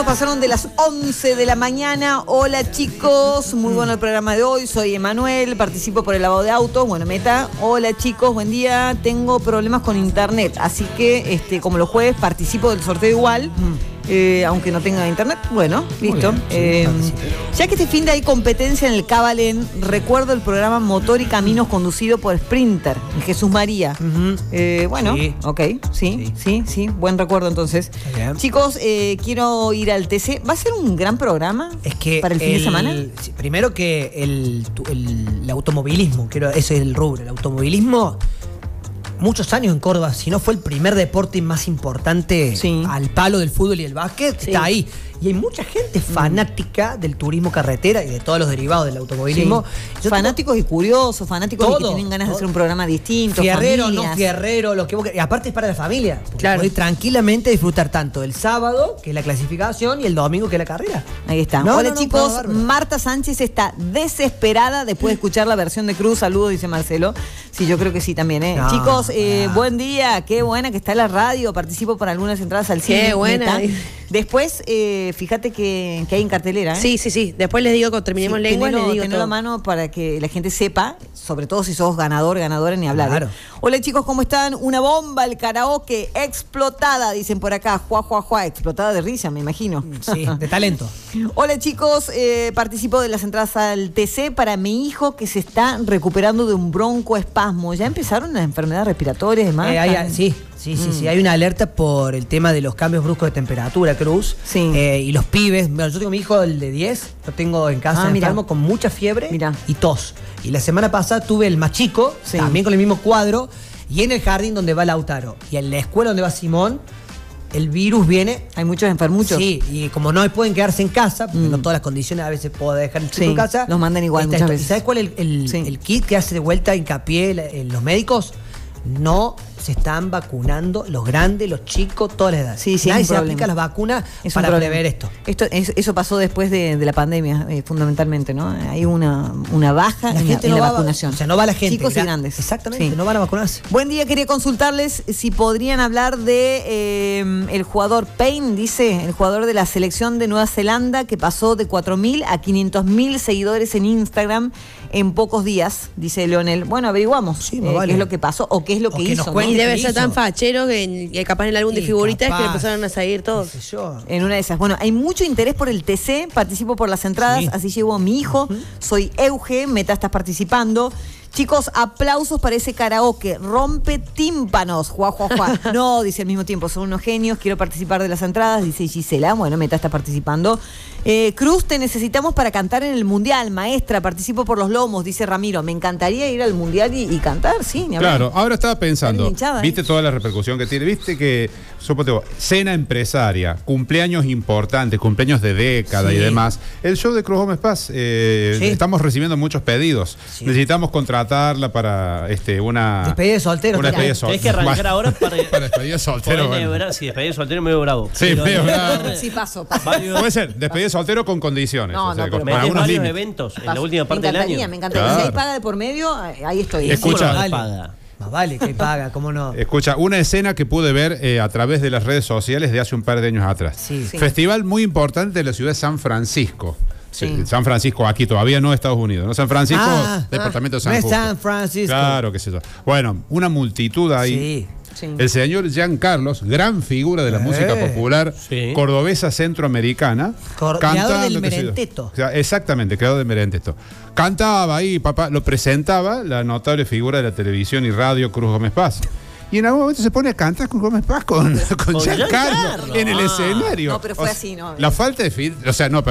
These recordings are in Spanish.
minutos pasaron de las 11 de la mañana. Hola chicos, muy bueno el programa de hoy. Soy Emanuel, participo por el lavado de autos. Bueno, Meta. Hola chicos, buen día. Tengo problemas con internet, así que como los jueves participo del sorteo igual. Aunque no tenga internet, bueno, listo. Ya que este fin de hay competencia en el Cabalén, recuerdo el programa Motor y Caminos conducido por Sprinter, Jesús María. Bueno, sí. Ok, sí, buen recuerdo entonces. Chicos, quiero ir al TC. ¿Va a ser un gran programa para el fin de semana? Primero que el automovilismo, ese es el rubro, el automovilismo. Muchos años en Córdoba, si no fue el primer deporte más importante al palo del fútbol y el básquet, está ahí. Y hay mucha gente fanática del turismo carretera y de todos los derivados del automovilismo. Fanáticos y curiosos, fanáticos que tienen ganas de hacer un programa distinto. Fierrero, no fierrero, lo que vos querés. Y aparte es para la familia. Claro. Podés tranquilamente disfrutar tanto el sábado, que es la clasificación, y el domingo, que es la carrera. Ahí está. Hola chicos, Marta Sánchez está desesperada después de escuchar la versión de Cruz. Saludos, dice Marcelo. Sí, yo creo que sí también, ¿eh? Chicos, buen día. Qué buena que está la radio. Participo por algunas entradas al cine. Qué buena. Después, fíjate que hay en cartelera. Sí. Después les digo, cuando terminemos lengua, les digo todo. A mano para que la gente sepa, sobre todo si sos ganadora, ni hablar. Claro. Hola chicos, ¿cómo están? Una bomba, el karaoke, explotada, dicen por acá. Juá, explotada de risa, me imagino. Sí, de talento. Hola chicos, participo de las entradas al TC para mi hijo que se está recuperando de un broncoespasmo. ¿Ya empezaron las enfermedades respiratorias y demás? Sí, hay una alerta por el tema de los cambios bruscos de temperatura, Cruz. Sí. Y los pibes, yo tengo mi hijo, el de 10, lo tengo en casa enfermo con mucha fiebre y tos. Y la semana pasada tuve el más chico, también con el mismo cuadro, y en el jardín donde va Lautaro y en la escuela donde va Simón, el virus viene. Hay muchos enfermuchos. Sí, y como no pueden quedarse en casa, porque no todas las condiciones a veces puedo dejar el chico en casa. Los mandan igual muchas veces. ¿Y sabes cuál es el kit que hace de vuelta hincapié los médicos? No se están vacunando los grandes, los chicos, todas las edades. Nadie se aplica las vacunas para prever esto. Eso pasó después de la pandemia, fundamentalmente, ¿no? Hay una baja en la vacunación. O sea, no va la gente. Chicos y grandes. Exactamente, no van a vacunarse. Buen día, quería consultarles si podrían hablar de el jugador Payne, dice, el jugador de la selección de Nueva Zelanda, que pasó de 4.000 a 500.000 seguidores en Instagram en pocos días, dice Leonel. Bueno, averiguamos qué es lo que pasó o qué es lo que hizo. Y debe ser tan fachero que capaz en el álbum de figuritas que le empezaron a seguir todos. En una de esas. Bueno, hay mucho interés por el TC, participo por las entradas, así llegó mi hijo. Soy Euge, Meta, estás participando. Chicos, aplausos para ese karaoke. Rompe tímpanos. Juá. No, dice al mismo tiempo, son unos genios. Quiero participar de las entradas, dice Gisela. Bueno, Meta está participando. Cruz, te necesitamos para cantar en el Mundial. Maestra, participo por los lomos, dice Ramiro. Me encantaría ir al Mundial y cantar, sí. Claro, ahora estaba pensando. ¿Viste toda la repercusión que tiene? ¿Viste que, cena empresaria, cumpleaños importantes, cumpleaños de década y demás? El show de Cruz Gómez Paz, estamos recibiendo muchos pedidos. Necesitamos contratarla para una despedida de soltero. Tenés que arrancar ahora para despedida de soltero. Sí, despedida de soltero medio bravo. Sí, medio bravo. Sí, paso. Puede ser, despedida de soltero con condiciones. Pero metés varios eventos en la última parte del año. Me encantaría. Claro. Si hay paga de por medio, ahí estoy. Escucha, más vale que paga, ¿cómo no? Escucha, una escena que pude ver a través de las redes sociales de hace un par de años atrás. Festival muy importante de la ciudad de San Francisco. San Francisco, aquí todavía no Estados Unidos, ¿no? San Francisco, departamento de San Justo. San Francisco. Claro, qué sé yo. Bueno, una multitud ahí. El señor Jean Carlos, gran figura de la música popular cordobesa centroamericana. Creador del merenteto. Exactamente, creador del merenteto. Cantaba ahí, papá, lo presentaba la notable figura de la televisión y radio Cruz Gómez Paz. Y en algún momento se pone a cantar con Gómez Paz con Giancarlo en el escenario. No, pero fue así, ¿no? La falta de filtro,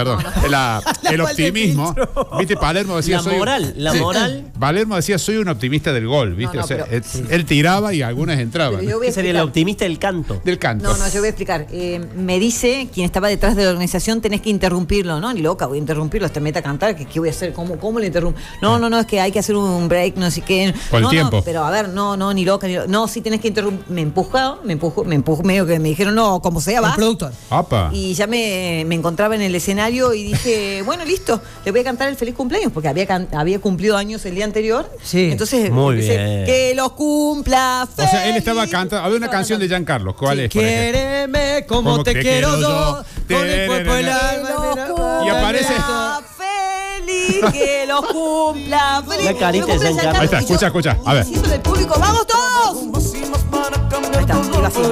el optimismo. ¿Viste? Palermo decía... La moral. Palermo decía, soy un optimista del gol, ¿viste? Él tiraba y algunas entraban. ¿Qué sería el optimista del canto? Del canto. No, yo voy a explicar. Me dice quien estaba detrás de la organización, tenés que interrumpirlo. No, ni loca, voy a interrumpirlo, hasta meta a cantar, ¿qué voy a hacer? ¿Cómo le interrumpo? No, es que hay que hacer un break, no sé qué. Por el tiempo. Pero a ver, no, ni loca. No, sí tenés que interrumpir. Me empujó, medio que me dijeron, no, como sea, va. El productor. Apa. Y ya me encontraba en el escenario y dije, bueno, listo, le voy a cantar el feliz cumpleaños, porque había cumplido años el día anterior. Sí. Entonces, Muy bien. que los cumpla feliz. O sea, él estaba cantando. Había una canción de Giancarlo. ¿Cuál es? por ejemplo? Quéreme como te quiero yo, con el cuerpo, el alma. Y aparece. Feliz, que los cumpla feliz. La carita de Giancarlo. Ahí está, escucha. A ver. Del público, ¡vamos todos! Ahí está, iba así.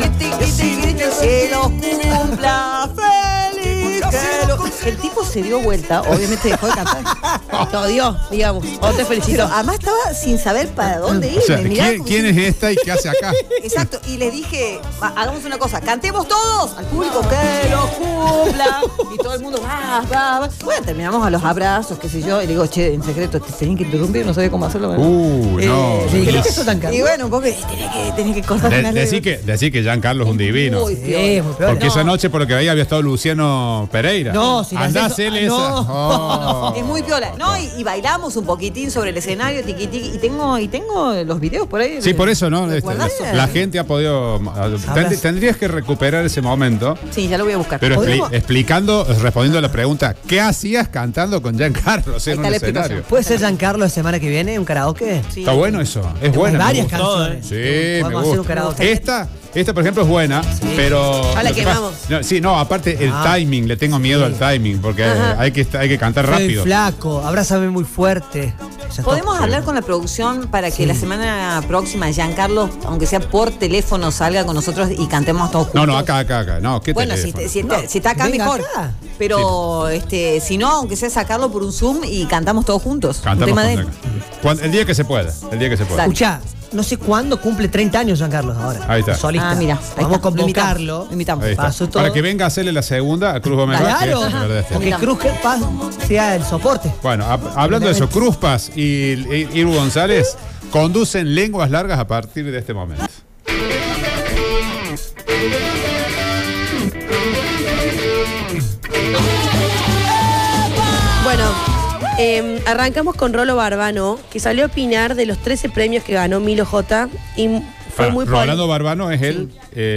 Que los cumpla feliz. El tipo se dio vuelta, obviamente dejó de cantar. Te odió, digamos. O te felicito. Pero además estaba sin saber para dónde ir. O sea, ¿quién es esta y qué hace acá? Exacto, y le dije, hagamos una cosa, cantemos todos al público, que lo cumpla. Y todo el mundo, va. Bueno, terminamos a los abrazos, qué sé yo, y le digo, che, en secreto, te tenían que interrumpir, no sabía cómo hacerlo. No. Sí, creo que eso tan caro. Y bueno, un poco, tenés que cortar una Decir que Giancarlo es un divino. Muy peor. Sí, muy peor. Porque esa noche, por lo que veía, había estado Luciano Pereira. No, si andá a eso- hacerle esa. no. Oh. Es muy piola. No, y bailamos un poquitín sobre el escenario, tiqui, y tengo los videos por ahí. Sí, por eso, ¿no? ¿Recuerdas? La gente ha podido. Tendrías que recuperar ese momento. Sí, ya lo voy a buscar. Pero ¿Podemos? respondiendo a la pregunta, ¿qué hacías cantando con Giancarlo en Ahí un está la escenario? explicación. ¿Puede ser Giancarlo la semana que viene, un karaoke? Sí. Está bueno eso, es bueno. Hay varias me gusta. canciones. Sí, me Podemos hacer un gusta. karaoke. Esta, por ejemplo, es buena, pero. Ah, la lo que quemamos. pasa- no, aparte el timing, le tengo miedo al timing, porque hay que cantar Soy rápido. flaco, abrázame muy fuerte. Ya ¿Podemos está. hablar con la producción para que la semana próxima Giancarlo, aunque sea por teléfono, salga con nosotros y cantemos todos juntos? No, acá. No, ¿qué Bueno, si teléfono? está acá, Venga mejor. acá. Pero si no, aunque sea sacarlo por un Zoom y cantamos todos juntos. Cantamos un tema de él. el día que se pueda. Dale. Escuchá, no sé cuándo cumple 30 años Giancarlo ahora. Ahí está. Solista. Ah, mira, ahí Vamos a está. Lo convocarlo. invitamos. Ahí está. Pasó todo. Para que venga a hacerle la segunda a Cruz Gómez Vázquez, Claro, la verdad, este. porque Cruz Paz sea el soporte. Bueno, hablando de eso, Cruz Paz y Iru González conducen lenguas largas a partir de este momento. Bueno, arrancamos con Rolo Barbano, que salió a opinar de los 13 premios que ganó Milo J. Y fue muy Rolando Barbano es el.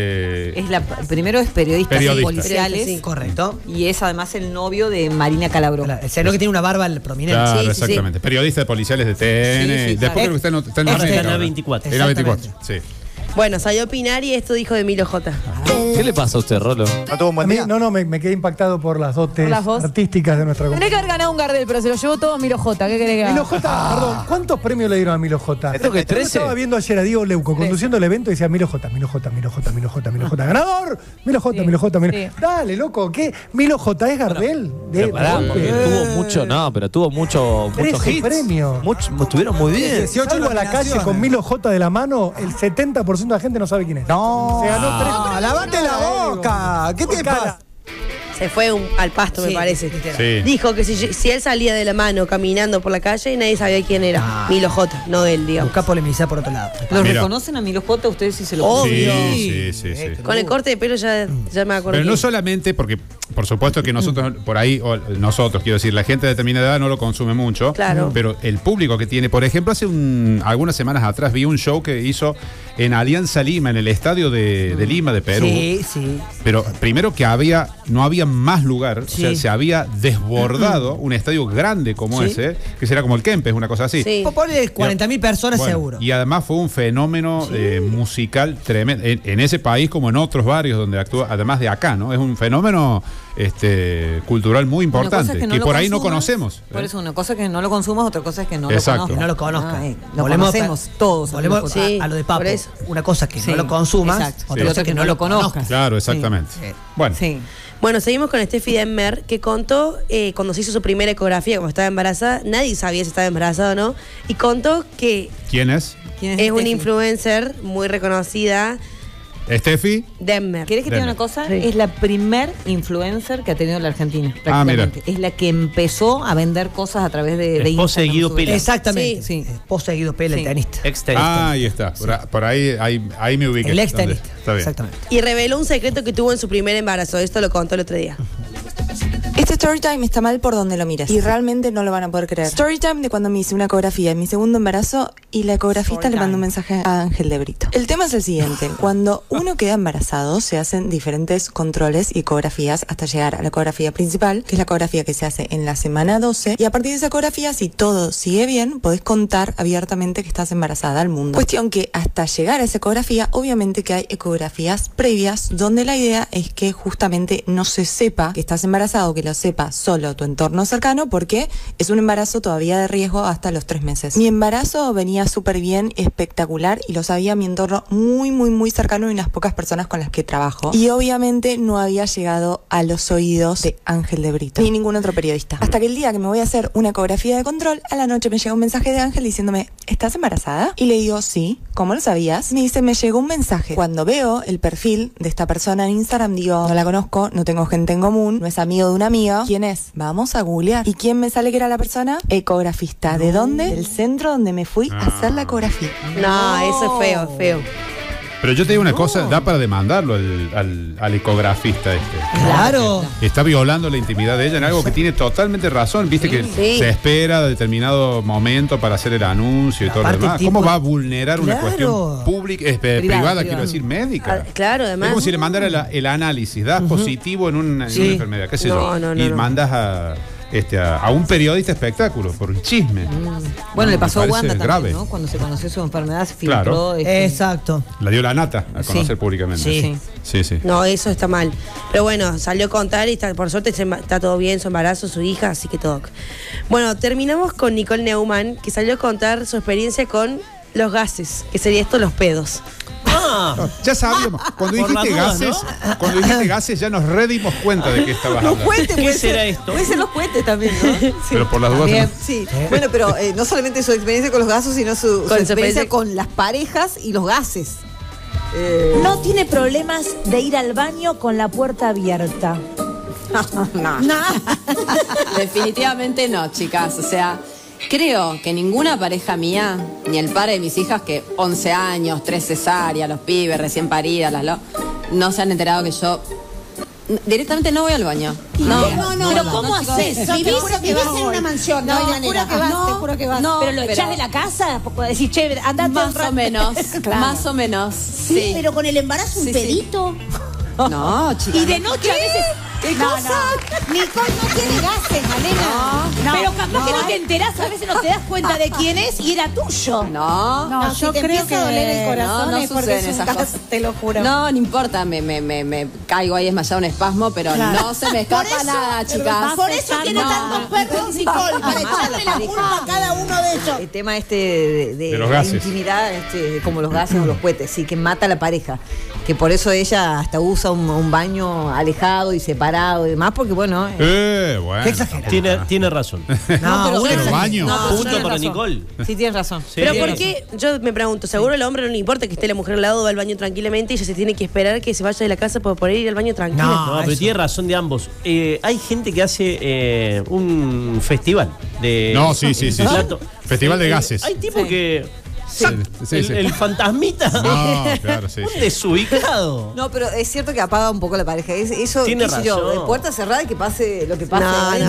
Primero es periodista, Periodista. policiales. Sí. Correcto. Y es además el novio de Marina Calabró. El señor que tiene una barba prominente. Claro, Sí, sí, sí. exactamente. Periodista de policiales de TN. Sí, sí, Después claro. creo que está en Está América, en la ¿verdad? 24. En la 24, sí. Bueno, salió a opinar y esto dijo de Milo J. ¿Qué le pasa a usted, Rolo? ¿No tuvo un buen día? No, me quedé impactado por las dotes ¿Por las voz? artísticas de nuestra Tenés compañía. que haber ganado un Gardel, pero se lo llevó todo Milo J. ¿Qué querés que haga? Milo J, perdón, ¿cuántos premios le dieron a Milo J? Creo que 13. Estaba viendo ayer a Diego Leuco conduciendo el evento y decía Milo J, Milo J, Milo J, Milo J, Milo J, ganador, Milo J, Sí, Milo J, Milo. sí. Dale, loco, ¿qué? Milo J es Gardel. Pero pará, porque tuvo mucho, pero tuvo muchos 13 hits. premios. Estuvieron muy bien. 18 salgo a la calle con Milo J de la mano, el 70% de la gente no sabe quién es. No, Se ganó 3 lavate la boca. ¿Qué te pasa? Se fue al pasto, me Sí, parece. literal. Sí. Dijo que si él salía de la mano caminando por la calle, nadie sabía quién era. Milo J, no él, digamos. Busca polemizar por otro lado. ¿Los Mira. reconocen a Milo J? ¿Ustedes sí se lo Obvio. Sí. Con el corte de pelo ya me acuerdo. Pero no quién. solamente porque, por supuesto que nosotros por ahí, o nosotros, quiero decir, la gente de determinada edad no lo consume mucho. Claro. Pero el público que tiene, por ejemplo, hace algunas semanas atrás vi un show que hizo en Alianza Lima, en el estadio de Lima, de Perú. Sí, sí. Pero primero que no había más lugar, Sí. o sea, se había desbordado un estadio grande como Sí. ese, que será como el Kempes, una cosa así. Sí. Ponle 40.000 personas Bueno, seguro. Y además fue un fenómeno musical tremendo en ese país como en otros barrios donde actúa, además de acá, ¿no? Es un fenómeno cultural muy Una cosa importante, es que, no lo por ahí no consumas, conocemos. Por eso, una cosa es que no lo consumas, otra cosa es que no Exacto. lo conozcas. Que no lo conozca. Lo conocemos todos. Volvemos Sí, a lo de Papo. por eso. Una cosa que Sí, no lo consumas, exacto. otra cosa que no lo conozcas. Claro, exactamente. Sí. Bueno, Sí. Bueno, seguimos con Steffi Denmer, que contó cuando se hizo su primera ecografía, como estaba embarazada, nadie sabía si estaba embarazada o no, y contó que ¿quién es? ¿Quién es una Steffi? influencer muy reconocida, ¿Steffi? Denmer. ¿Querés que te diga una cosa? Sí. Es la primer influencer que ha tenido la Argentina. Ah, mira. prácticamente. Es la que empezó a vender cosas a través de Esposa de Instagram. Guido Pela. Exactamente. Sí. Esposa de Guido Pela, el Sí. tenista. Extenista. Ahí está. Por ahí me ubiqué. El ex ¿Dónde? tenista. Está bien. Exactamente. Y reveló un secreto que tuvo en su primer embarazo. Esto lo contó el otro día. Este storytime está mal por donde lo mires. Y realmente no lo van a poder creer. Storytime de cuando me hice una ecografía en mi segundo embarazo y la ecografista le mandó un mensaje a Ángel de Brito. El tema es el siguiente. Cuando uno queda embarazado, se hacen diferentes controles y ecografías hasta llegar a la ecografía principal, que es la ecografía que se hace en la semana 12. Y a partir de esa ecografía, si todo sigue bien, podés contar abiertamente que estás embarazada al mundo. Cuestión que hasta llegar a esa ecografía, obviamente que hay ecografías previas, donde la idea es que justamente no se sepa que estás embarazado, que lo sepa solo tu entorno cercano, porque es un embarazo todavía de riesgo hasta los 3 meses. Mi embarazo venía súper bien, espectacular, y lo sabía mi entorno muy cercano y unas pocas personas con las que trabajo. Y obviamente no había llegado a los oídos de Ángel de Brito, ni ningún otro periodista. Hasta que el día que me voy a hacer una ecografía de control, a la noche me llega un mensaje de Ángel diciéndome, ¿estás embarazada? Y le digo, sí. ¿Cómo lo sabías? Me dice, me llegó un mensaje. Cuando veo el perfil de esta persona en Instagram, digo, no la conozco, no tengo gente en común, no es amigo de una amiga. ¿Quién es? Vamos a googlear. ¿Y quién me sale que era la persona? Ecografista. ¿De dónde? Del centro donde me fui a hacer la ecografía. No, eso es feo, feo. Pero yo te digo una cosa, da para demandarlo al ecografista este. Claro. Está violando la intimidad de ella en algo que tiene totalmente razón. Viste que se espera a determinado momento para hacer el anuncio y todo lo demás. ¿Cómo va a vulnerar una cuestión pública, privada, quiero decir, médica? Claro, además. Es como si le mandara el análisis, das positivo en una enfermedad, qué sé yo. Y mandas a un periodista de espectáculo por un chisme. Bueno, le pasó a Wanda también, ¿no? Cuando se conoció su enfermedad, se filtró. Claro. Exacto. La dio la nata a conocer públicamente. Sí. No, eso está mal. Pero bueno, salió a contar y por suerte está todo bien, su embarazo, su hija, así que todo. Bueno, terminamos con Nicole Neumann, que salió a contar su experiencia con los gases, que sería esto, los pedos. No, ya sabíamos. Cuando dijiste gases, ya nos redimos cuenta de que estabas hablando. Los puentes, ¿Qué será esto? Puede ser los puentes también, ¿no? Sí. Pero por las dudas. Bien, sí. Bueno, pero no solamente su experiencia con los gases, sino su experiencia con las parejas y los gases. No tiene problemas de ir al baño con la puerta abierta. No. Definitivamente no, chicas. O sea, creo que ninguna pareja mía, ni el padre de mis hijas, que 11 años, 3 cesáreas, los pibes recién paridas, no se han enterado que yo directamente no voy al baño. No, pero ¿cómo haces? Vivís en una mansión, no hay manera. Te juro que vas. Pero lo echás de la casa, decís, che, andate más o menos. Claro. Más o menos. Sí, pero con el embarazo un pedito. No, chicas. Y de noche a veces. ¿Qué cosa? Nicole no tiene gases, Malena. Pero capaz que no te enterás, a veces no te das cuenta de quién es y era tuyo. No, yo creo que doler el corazón no es porque suceden esas cosas. Te lo juro. No importa, me caigo ahí desmayado un espasmo, pero no se me escapa nada, chicas. Por eso tiene tantos perros, Nicole, para echarle la culpa a cada uno de ellos. El tema de los gases. Intimidad, como los gases o los cohetes, sí, que mata a la pareja. Que por eso ella hasta usa un baño alejado y separado y demás, porque bueno. Tiene razón. Pero el baño. Punto para Nicole. Sí, tienes razón. Sí, pero ¿por qué? Yo me pregunto, seguro al hombre no le importa que esté la mujer al lado, va al baño tranquilamente y ella se tiene que esperar que se vaya de la casa para poder ir al baño tranquilo. No, pero tiene razón de ambos. Hay gente que hace un festival de. No, sí. Festival de gases. Hay tipos que. El fantasmita. No, claro, sí. Desubicado. No, pero es cierto que apaga un poco la pareja. Eso, tiene razón. De puerta cerrada y que pase lo que pase.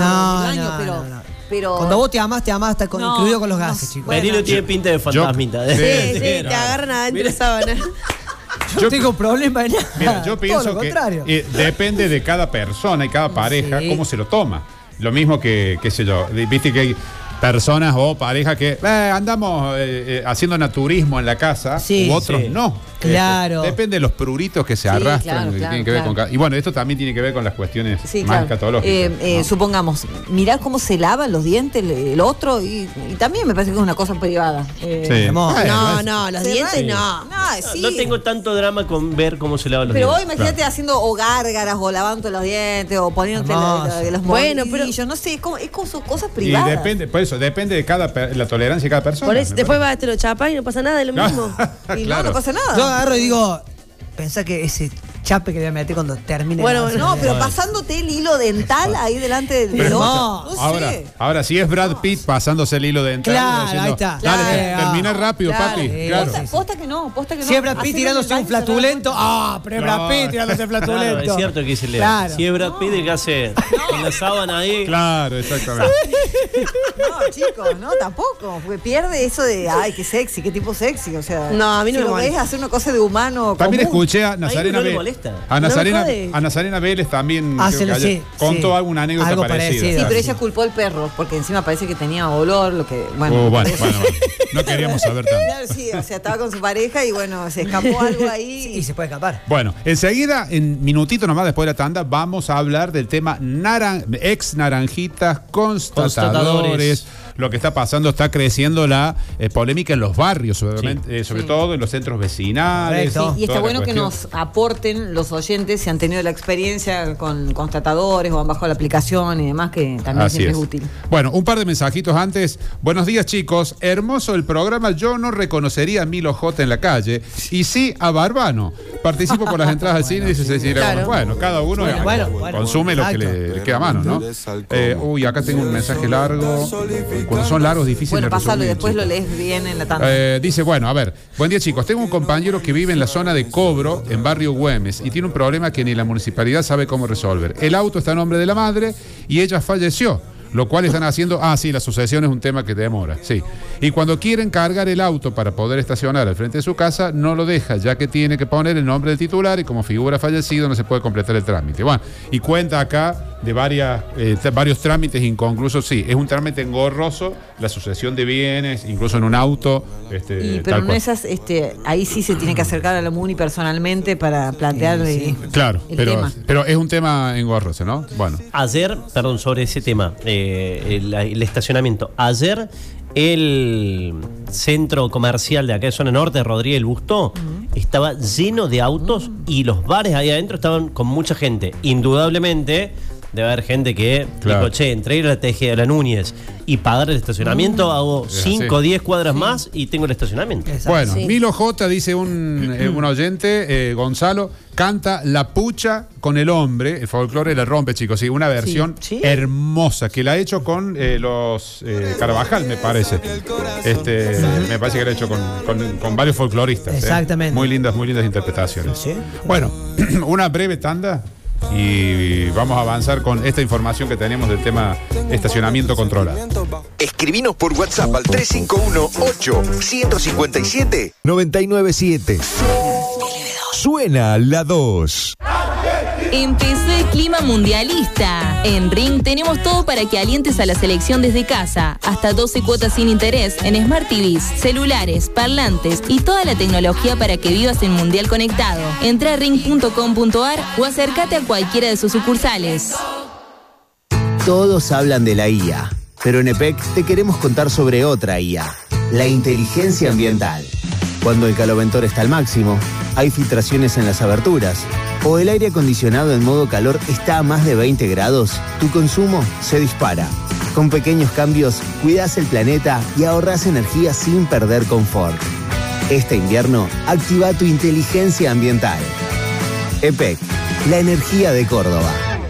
Pero cuando vos te amás, está incluido con los gases, chicos. Danilo tiene pinta de fantasmita. Sí, te agarran adentro de sábana. Yo tengo problemas en nada. Mira, yo pienso que depende de cada persona y cada pareja cómo se lo toma. Lo mismo que, qué sé yo, viste que hay personas o parejas que andamos haciendo naturismo en la casa, u otros no. Claro. Depende de los pruritos que se arrastran, que tienen que ver con cada. Y bueno, esto también tiene que ver con las cuestiones más escatológicas. Supongamos, mirá cómo se lavan los dientes el otro y también me parece que es una cosa privada. No, los dientes no. No tengo tanto drama con ver cómo se lavan los dientes. Pero vos imagínate haciendo o gárgaras o lavando los dientes o poniéndote los molillos, no sé, son cosas privadas. Y depende, por eso, depende de la tolerancia de cada persona. Por eso, después vas a te lo chapa y no pasa nada, es lo mismo. Y no pasa nada. Yo agarro y digo, pensá que ese chape que le voy a meter cuando termine. Bueno, no, pero pasándote el hilo dental ahí delante del no ahora, si es Brad Pitt pasándose el hilo dental. Claro, diciendo, ahí está. Dale, termina rápido, papi. Claro. Posta que no. Si es Brad Pitt tirándose un flatulento, pero Brad Pitt tirándose flatulento. Claro, es cierto que dice Leo. Claro. Si es Brad Pitt el que hace con la sábana ahí. Claro, exactamente. No, chicos, no, tampoco. Porque pierde eso de, ay, qué sexy, qué tipo sexy. O sea, no, a mí no si me lo ves hacer una cosa de humano. También común. escuché a Nazarena Vélez. A Nazarena Vélez también contó alguna anécdota parecida. Sí, pero ella culpó al perro, porque encima parece que tenía olor, lo que. Bueno, no queríamos saber tanto. Claro, sí, o sea, estaba con su pareja y bueno, se escapó algo ahí. Sí, y se puede escapar. Bueno, enseguida, en minutito nomás después de la tanda, vamos a hablar del tema ex naranjitas constatadores. Lo que está pasando, está creciendo la polémica en los barrios, sobre todo en los centros vecinales. Sí, y está bueno que nos aporten los oyentes si han tenido la experiencia con constatadores o han bajado la aplicación y demás, que también siempre es útil. Bueno, un par de mensajitos antes. Buenos días, chicos. Hermoso el programa. Yo no reconocería a Milo J en la calle y sí a Barbano. Participo por las entradas al cine, dice Cecilia. Claro. Bueno, cada uno consume lo que le queda a mano, ¿no? Acá tengo un mensaje largo. Cuando son largos, difíciles. Bueno, pásalo y después lo lees bien en la tanda. Dice, bueno, a ver, buen día, chicos. Tengo un compañero que vive en la zona de Cobro, en barrio Güemes, y tiene un problema que ni la municipalidad sabe cómo resolver. El auto está a nombre de la madre y ella falleció. Lo cual están haciendo, la sucesión es un tema que demora, sí. Y cuando quieren cargar el auto para poder estacionar al frente de su casa, no lo deja, ya que tiene que poner el nombre del titular y como figura fallecido no se puede completar el trámite. Bueno, y cuenta acá de varios trámites inconclusos, sí, es un trámite engorroso, la sucesión de bienes, incluso en un auto. Pero no esas, ahí sí se tiene que acercar a la MUNI personalmente para plantearle claro, pero es un tema engorroso, ¿no? Bueno. Ayer, sobre ese tema, el estacionamiento. Ayer el centro comercial de acá de zona norte, Rodríguez Busto, estaba lleno de autos y los bares ahí adentro estaban con mucha gente. Indudablemente debe haber gente que dijo, entre ir a la Tejeda de la Núñez y pagar el estacionamiento, hago 5 o 10 cuadras más y tengo el estacionamiento. Exacto. Bueno, Milo J, dice un oyente, Gonzalo, canta La Pucha con el hombre, el folclore la rompe, chicos, sí, una versión hermosa, que la ha hecho con los Carvajal, me parece. Me parece que la ha hecho con varios folcloristas. Exactamente. Muy lindas interpretaciones. ¿Sí? Bueno, una breve tanda y vamos a avanzar con esta información que tenemos del tema estacionamiento controlado. Escribinos por WhatsApp al 351-8-157-997. Suena la 2. Empezó el clima mundialista. En Ring tenemos todo para que alientes a la selección desde casa. Hasta 12 cuotas sin interés en Smart TVs, celulares, parlantes y toda la tecnología para que vivas el mundial conectado. Entra a ring.com.ar o acércate a cualquiera de sus sucursales. Todos hablan de la IA, pero en EPEC te queremos contar sobre otra IA, la inteligencia ambiental. Cuando el caloventor está al máximo, hay filtraciones en las aberturas, o el aire acondicionado en modo calor está a más de 20 grados, tu consumo se dispara. Con pequeños cambios, cuidas el planeta y ahorras energía sin perder confort. Este invierno, activa tu inteligencia ambiental. EPEC, la energía de Córdoba.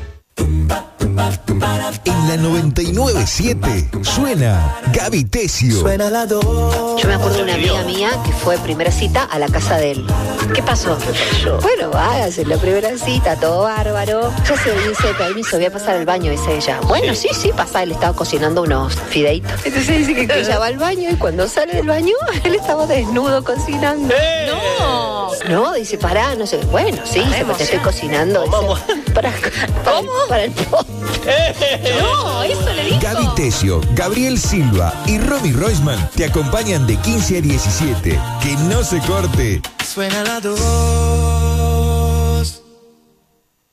En la 99.7 suena Gaby Tesio. Yo me acuerdo de una amiga mía que fue primera cita a la casa de él. ¿Qué pasó? Bueno, hágase la primera cita, todo bárbaro. Ya se dice, permiso, voy a pasar al baño, dice ella. Bueno, sí, pasa, él estaba cocinando unos fideitos. Entonces dice que ella va al baño y cuando sale del baño, él estaba desnudo cocinando. No, dice, pará, no sé. Bueno, sí, te estoy cocinando. Dice, para el post. No, eso le dijo. Gaby Tesio, Gabriel Silva y Romy Roisman te acompañan de 15 a 17. Que no se corte. Suena la 2.